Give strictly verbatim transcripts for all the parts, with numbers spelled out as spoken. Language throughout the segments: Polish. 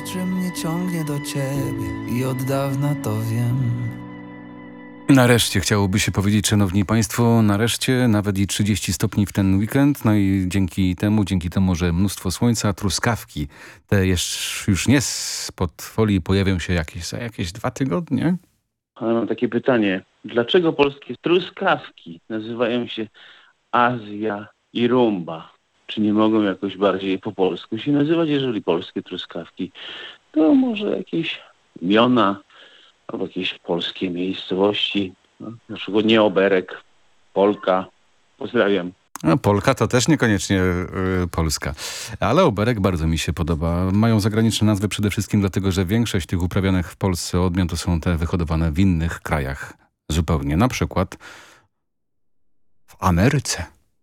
że mnie ciągnie do ciebie i od dawna to wiem. Nareszcie chciałoby się powiedzieć, szanowni państwo, nareszcie nawet i trzydzieści stopni w ten weekend, no i dzięki temu, dzięki temu, że mnóstwo słońca, truskawki, te jeszcze już nie spod folii pojawią się jakieś, za jakieś dwa tygodnie. Ale mam takie pytanie, dlaczego polskie truskawki nazywają się Azja i rumba? Czy nie mogą jakoś bardziej po polsku się nazywać, jeżeli polskie truskawki? To może jakieś imiona albo jakieś polskie miejscowości, no, na przykład nie Oberek, Polka. Pozdrawiam. A Polka to też niekoniecznie y, Polska, ale Oberek bardzo mi się podoba. Mają zagraniczne nazwy przede wszystkim dlatego, że większość tych uprawianych w Polsce odmian to są te wyhodowane w innych krajach zupełnie. Na przykład w Ameryce.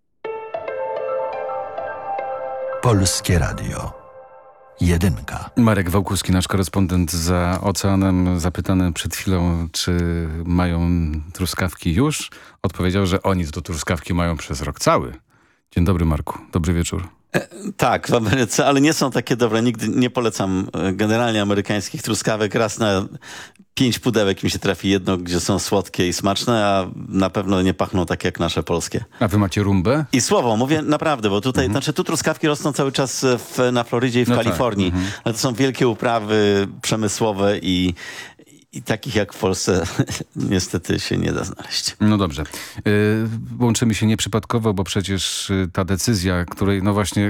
Polskie Radio. Jedynka. Marek Wałkuski, nasz korespondent za oceanem, zapytany przed chwilą, czy mają truskawki już, odpowiedział, że oni to truskawki mają przez rok cały. Dzień dobry, Marku. Dobry wieczór. E, tak, w Ameryce, ale nie są takie dobre. Nigdy nie polecam generalnie amerykańskich truskawek. Raz na pięć pudełek mi się trafi jedno, gdzie są słodkie i smaczne, a na pewno nie pachną tak jak nasze polskie. A wy macie rumbę? I słowo, mówię naprawdę, bo tutaj, Mhm. znaczy tu truskawki rosną cały czas w, na Florydzie i w No tak, Kalifornii, mhm. ale to są wielkie uprawy przemysłowe i, i takich jak w Polsce niestety się nie da znaleźć. No dobrze. Yy, łączymy się nieprzypadkowo, bo przecież y, ta decyzja, której no właśnie...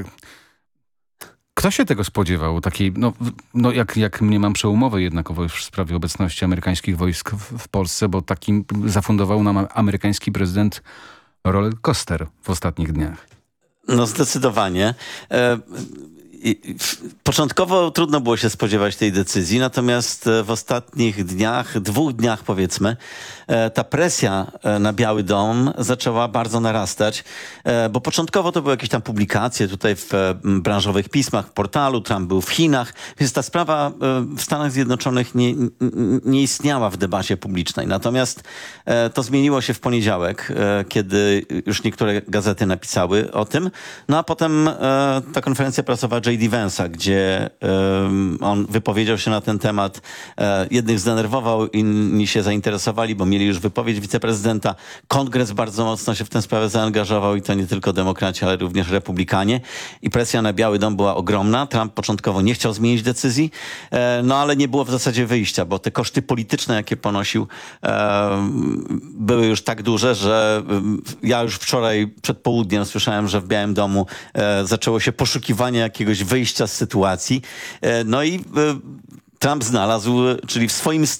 Kto się tego spodziewał? Takiej, no, w- no jak, jak mniemam, przełomowej jednakowoż w sprawie obecności amerykańskich wojsk w, w Polsce, bo takim zafundował nam a- amerykański prezydent roller coaster w ostatnich dniach. No zdecydowanie. E, i- w- Początkowo trudno było się spodziewać tej decyzji, natomiast e, w ostatnich dniach, dwóch dniach powiedzmy, e, ta presja e, na Biały Dom zaczęła bardzo narastać, e, bo początkowo to były jakieś tam publikacje tutaj w e, m, branżowych pismach, w portalu, Trump był w Chinach, więc ta sprawa e, w Stanach Zjednoczonych nie, nie, nie istniała w debacie publicznej. Natomiast e, to zmieniło się w poniedziałek, e, kiedy już niektóre gazety napisały o tym, no a potem e, ta konferencja prasowa J D Vance'a, gdzie em, on wypowiedział się na ten temat. E, jednych zdenerwował, inni się zainteresowali, bo mieli już wypowiedź wiceprezydenta. Kongres bardzo mocno się w tę sprawę zaangażował i to nie tylko demokraci, ale również republikanie. I presja na Biały Dom była ogromna. Trump początkowo nie chciał zmienić decyzji, e, no ale nie było w zasadzie wyjścia, bo te koszty polityczne, jakie ponosił, e, były już tak duże, że e, ja już wczoraj przed południem słyszałem, że w Białym Domu e, zaczęło się poszukiwanie jakiegoś wyjścia z sytuacji. E, no i e, Trump znalazł, czyli w swoim stylu,